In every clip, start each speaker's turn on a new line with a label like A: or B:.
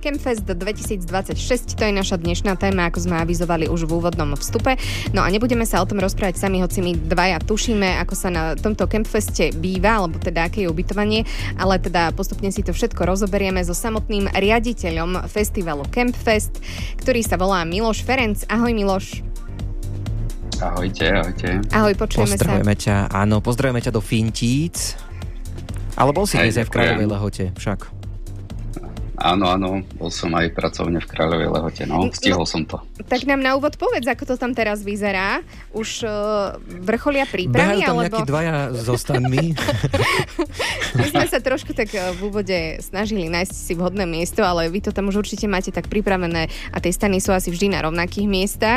A: Campfest 2026, to je naša dnešná téma, ako sme avizovali už v úvodnom vstupe. No a nebudeme sa o tom rozprávať sami, hoci my dvaja tušíme, ako sa na tomto Campfeste býva, alebo teda aké je ubytovanie, ale teda postupne si to všetko rozoberieme so samotným riaditeľom festivalu Campfest, ktorý sa volá Miloš Ferenc. Ahoj Miloš.
B: Ahojte.
A: Ahoj, počujeme
C: Pozdravujeme ťa, áno, pozdravujeme ťa do Fintíc. Ale bol si dnes aj v Kráľovej Lehote, však.
B: Áno, bol som aj pracovne v Kráľovej Lehote, stihol som to.
A: Tak nám na úvod povedz, ako to tam teraz vyzerá. Už vrcholia prípravy,
C: Behajú tam
A: alebo...
C: nejakí dvaja so stanmi.
A: My sme sa trošku tak v úvode snažili nájsť si vhodné miesto, ale vy to tam už určite máte tak pripravené a tie stany sú asi vždy na rovnakých miestach.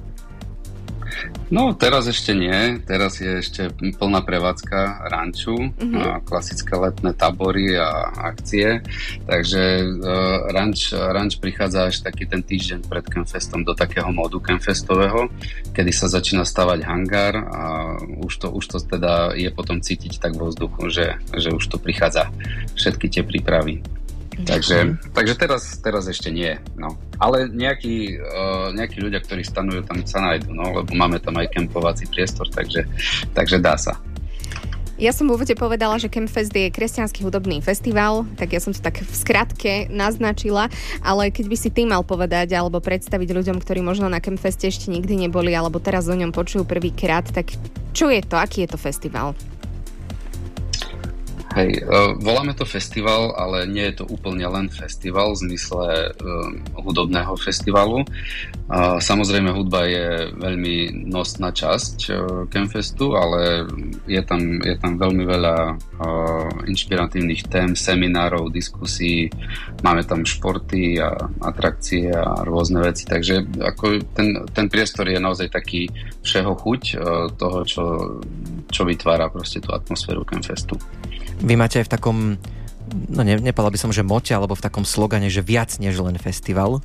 B: No, teraz ešte nie. Teraz je ešte plná prevádzka ranču, klasické letné tábory a akcie. Takže ranč prichádza až taký ten týždeň pred Campfestom do takého módu campfestového, kedy sa začína stavať hangár a už to teda je potom cítiť tak vo vzduchu, že už to prichádza všetky tie prípravy. Takže teraz ešte nie. No. Ale nejakí ľudia, ktorí stanujú, tam sa nájdu, lebo máme tam aj kempovací priestor, takže dá sa.
A: Ja som v úvode povedala, že Campfest je kresťanský hudobný festival, tak ja som to tak v skratke naznačila, ale keď by si ty mal povedať alebo predstaviť ľuďom, ktorí možno na Campfeste ešte nikdy neboli alebo teraz o ňom počujú prvýkrát, tak čo je to? Aký je to festival?
B: Hej, voláme to festival, ale nie je to úplne len festival v zmysle hudobného festivalu. Samozrejme, hudba je veľmi nosná časť Campfestu, ale je tam veľmi veľa inšpiratívnych tém, seminárov, diskusí, máme tam športy a atrakcie a rôzne veci, takže ako ten priestor je naozaj taký všeho chuť toho, čo vytvára proste tú atmosféru Campfestu.
C: Vy máte aj v takom, nepovedal by som, že mote, alebo v takom slogane, že viac než len festival.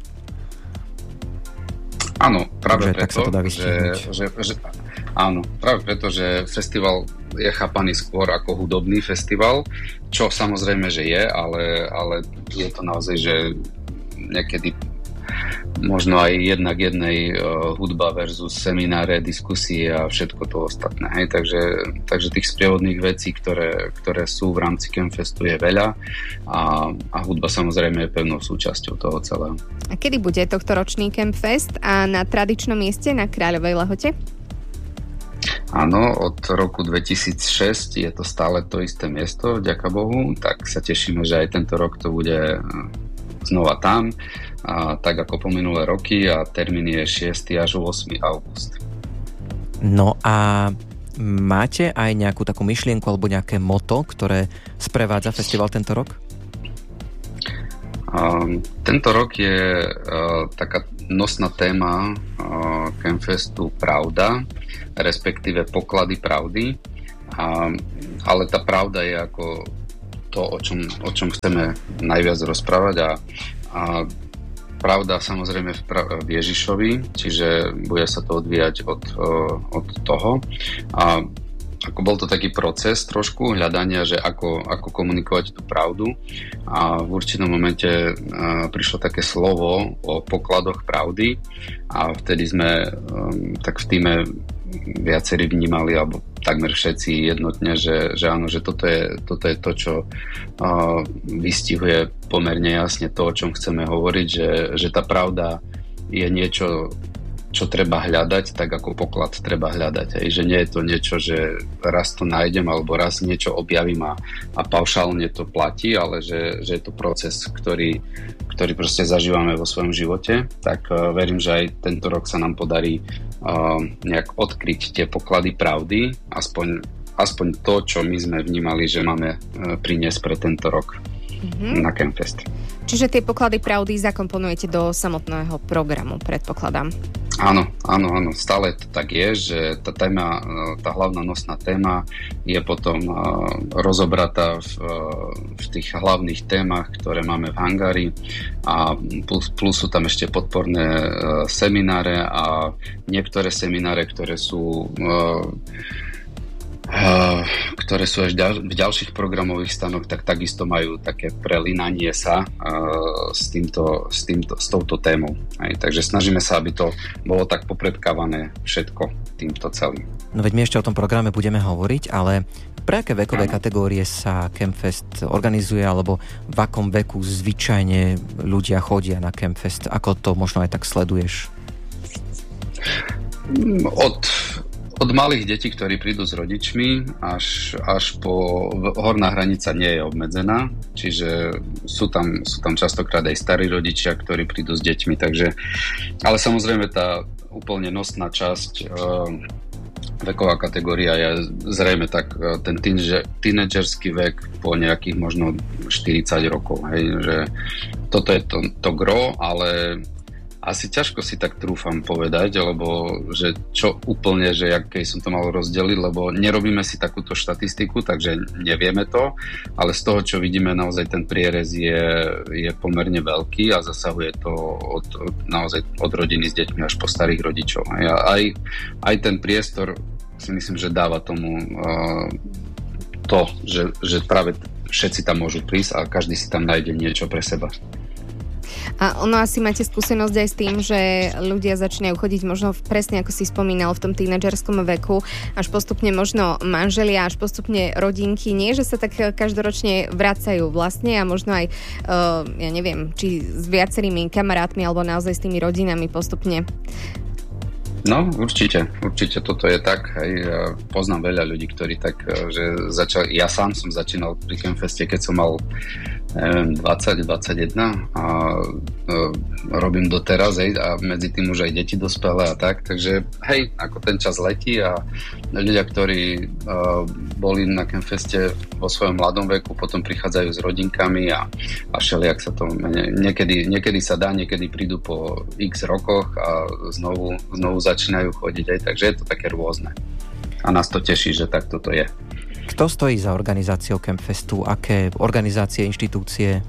B: Áno, práve
C: preto, tak sa to dá
B: áno, práve preto, že festival je chápaný skôr ako hudobný festival, čo samozrejme, že je, ale je to naozaj, že niekedy možno aj jednak jednej hudba versus semináre, diskusie a všetko to ostatné. Hej? Takže tých sprievodných vecí, ktoré sú v rámci Campfestu je veľa a hudba samozrejme je pevnou súčasťou toho celého.
A: A kedy bude tohtoročný Campfest a na tradičnom mieste na Kráľovej Lehote?
B: Áno, od roku 2006 je to stále to isté miesto, vďaka Bohu, tak sa tešíme, že aj tento rok to bude znova tam, tak ako po minulé roky a termín je 6. až 8. august.
C: No a máte aj nejakú takú myšlienku alebo nejaké motto, ktoré sprevádza festival tento rok?
B: Tento rok je taká nosná téma Campfestu Pravda, respektíve poklady pravdy, ale tá pravda je ako to, o čom chceme najviac rozprávať a pravda samozrejme v Ježišovi, čiže bude sa to odvíjať od toho. A ako bol to taký proces trošku hľadania, že ako komunikovať tú pravdu a v určitom momente prišlo také slovo o pokladoch pravdy a vtedy sme tak v tíme viacerí vnímali, alebo takmer všetci jednotne, že áno, že toto je to, čo vystihuje pomerne jasne to, o čom chceme hovoriť, že tá pravda je niečo, čo treba hľadať, tak ako poklad treba hľadať. Že nie je to niečo, že raz to nájdem alebo raz niečo objavím a paušálne to platí, ale že je to proces, ktorý proste zažívame vo svojom živote. Tak verím, že aj tento rok sa nám podarí nejak odkryť tie poklady pravdy, aspoň to, čo my sme vnímali, že máme priniesť pre tento rok na Campfest.
A: Čiže tie poklady pravdy zakomponujete do samotného programu, predpokladám.
B: Áno, stále to tak je, že tá téma, tá hlavná nosná téma je potom rozobratá v tých hlavných témach, ktoré máme v hangári a plus sú tam ešte podporné semináre a niektoré semináre, ktoré sú ktoré sú až v ďalších programových stanoch, tak takisto majú také prelínanie sa s touto témou. Takže snažíme sa, aby to bolo tak popredkávané všetko týmto celým.
C: No veď my ešte o tom programe budeme hovoriť, ale pre aké vekové kategórie sa Campfest organizuje, alebo v akom veku zvyčajne ľudia chodia na Campfest? Ako to možno aj tak sleduješ?
B: Od malých detí, ktorí prídu s rodičmi, až po horná hranica nie je obmedzená, čiže sú tam častokrát aj starí rodičia, ktorí prídu s deťmi, takže, ale samozrejme tá úplne nosná časť, veková kategória je zrejme tak ten tínedžerský vek po nejakých možno 40 rokov, hej, že toto je to gro, ale asi ťažko si tak trúfam povedať, lebo že čo úplne, že akej som to mal rozdeliť, lebo nerobíme si takúto štatistiku, takže nevieme to, ale z toho, čo vidíme, naozaj ten prierez je pomerne veľký a zasahuje to naozaj od rodiny s deťmi až po starých rodičov. A aj ten priestor si myslím, že dáva tomu to, že práve všetci tam môžu prísť a každý si tam nájde niečo pre seba.
A: A ono asi máte skúsenosť aj s tým, že ľudia začínajú chodiť možno presne ako si spomínal v tom tínedžerskom veku, až postupne možno manželia, až postupne rodinky, nie, že sa tak každoročne vracajú vlastne a možno aj, ja neviem, či s viacerými kamarátmi alebo naozaj s tými rodinami postupne.
B: No, určite toto je tak. Aj poznám veľa ľudí, ktorí tak, že začali, ja sám som začínal pri Campfeste, keď som mal 20-21 a robím doteraz, a medzi tým už aj deti dospelé a tak, takže hej, ako ten čas letí a ľudia, ktorí boli na Campfeste vo svojom mladom veku, potom prichádzajú s rodinkami a všelijak sa to niekedy sa dá, niekedy prídu po x rokoch a znovu začínajú chodiť, aj, takže je to také rôzne. A nás to teší, že takto to je.
C: Kto stojí za organizáciou Campfestu? Aké organizácie, inštitúcie?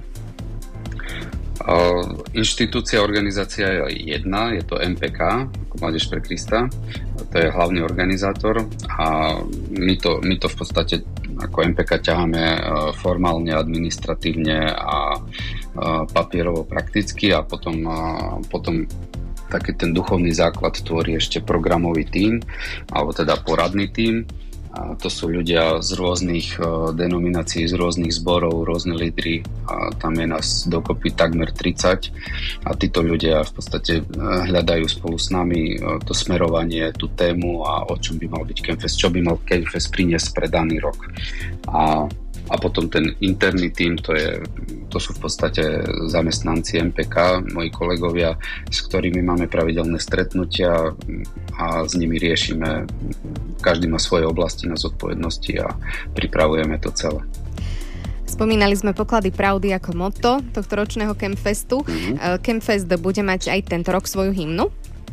B: Organizácia je jedna, je to MPK, Mládež pre Krista. To je hlavný organizátor a my to v podstate ako MPK ťaháme formálne, administratívne a papierovo prakticky a potom taký ten duchovný základ tvorí ešte programový tím, alebo teda poradný tím. A to sú ľudia z rôznych denominácií, z rôznych zborov, rôzne lídri. A tam je nás dokopy takmer 30. A títo ľudia v podstate hľadajú spolu s nami to smerovanie, tú tému a o čom by mal byť Campfest, čo by mal Campfest priniesť pre daný rok. A potom ten interný tím, to sú v podstate zamestnanci MPK, moji kolegovia, s ktorými máme pravidelné stretnutia a s nimi riešime, každý má svoje oblasti na zodpovednosti a pripravujeme to celé.
A: Spomínali sme poklady pravdy ako motto tohto ročného Campfestu. Campfest bude mať aj tento rok svoju hymnu?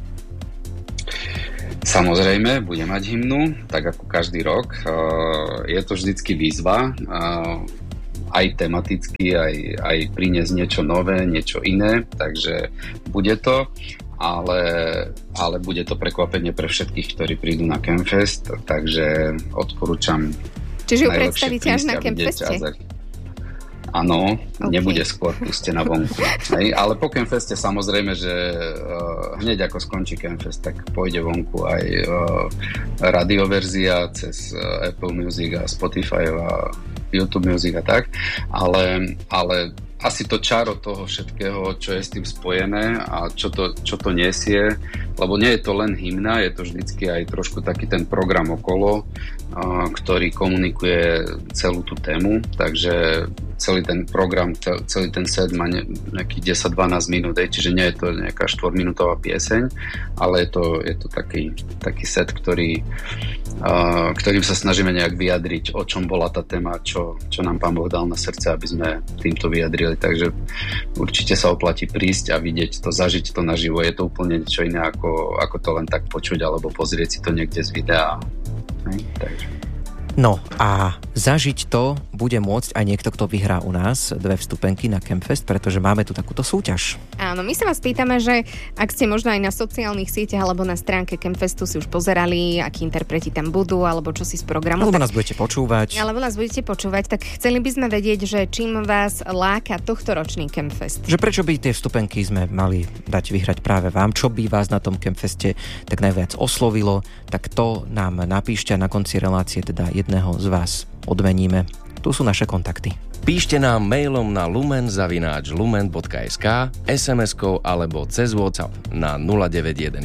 B: Samozrejme, bude mať hymnu, tak ako každý rok. Je to vždycky výzva, aj tematicky, aj priniesť niečo nové, niečo iné, takže bude to, ale bude to prekvapenie pre všetkých, ktorí prídu na Campfest, takže odporúčam.
A: Čiže ju predstavíte až na Campfeste?
B: Áno, okay. Nebude skôr pustená vonku. Ale po Campfeste samozrejme, že hneď ako skončí Campfest, tak pôjde vonku aj radioverzia cez Apple Music a Spotify a YouTube Music a tak, ale asi to čaro toho všetkého, čo je s tým spojené a čo to nesie, lebo nie je to len hymna, je to vždycky aj trošku taký ten program okolo, ktorý komunikuje celú tú tému, takže celý ten program, celý ten set má nejakých 10-12 minút, čiže nie je to nejaká 4-minútová pieseň, ale je to taký set, ktorým sa snažíme nejak vyjadriť, o čom bola tá téma, čo nám Pán Boh dal na srdce, aby sme týmto vyjadrili. Takže určite sa oplatí prísť a vidieť to, zažiť to naživo. Je to úplne niečo iné, ako to len tak počuť alebo pozrieť si to niekde z videa. Takže.
C: No a zažiť to bude môcť aj niekto, kto vyhrá u nás 2 vstupenky na Campfest, pretože máme tu takúto súťaž.
A: Áno, my sa vás pýtame, že ak ste možno aj na sociálnych sieťach alebo na stránke Campfestu si už pozerali, akí interpreti tam budú, alebo čo si z programu.
C: Alebo nás budete počúvať.
A: Alebo nás budete počúvať, tak chceli by sme vedieť, že čím vás láka tohtoročný Campfest.
C: Že prečo by tie vstupenky sme mali dať vyhrať práve vám, čo by vás na tom Campfeste tak najviac oslovilo, tak to nám napíšte a na konci relácie teda jedného z vás odmeníme. Tu sú naše kontakty.
D: Píšte nám mailom na lumen@lumen.sk, SMS-kou alebo cez WhatsApp na 0911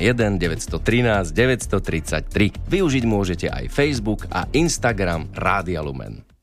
D: 913 933. Využiť môžete aj Facebook a Instagram Rádia Lumen.